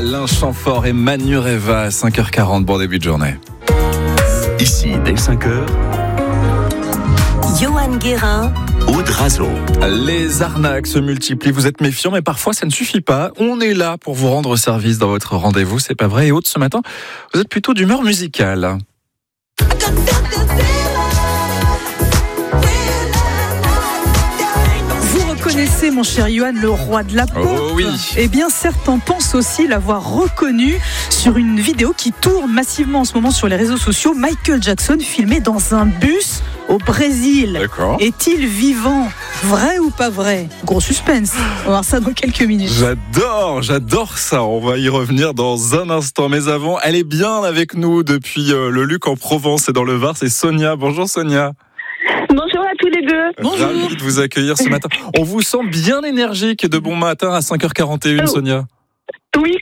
Alain Chamfort et Manu Reva à 5h40. Bon début de journée. Ici, dès 5h, Johan Guérin, Aude Razo. Les arnaques se multiplient, vous êtes méfiants, mais parfois ça ne suffit pas. On est là pour vous rendre service dans votre rendez-vous, c'est pas vrai. Et Aude, ce matin, vous êtes plutôt d'humeur musicale. Vous connaissez, mon cher Johan, le roi de la pop. Oh oui. Eh bien, certains pensent aussi l'avoir reconnu sur une vidéo qui tourne massivement en ce moment sur les réseaux sociaux. Michael Jackson filmé dans un bus au Brésil. D'accord. Est-il vivant? Vrai ou pas vrai? Gros suspense. On va voir ça dans quelques minutes. J'adore ça. On va y revenir dans un instant. Mais avant, elle est bien avec nous depuis le Luc en Provence et dans le Var. C'est Sonia. Bonjour Sonia. Bonjour à tous les deux. Bonjour. Ravi de vous accueillir ce matin. On vous sent bien énergique de bon matin à 5h41, Sonia. Oui,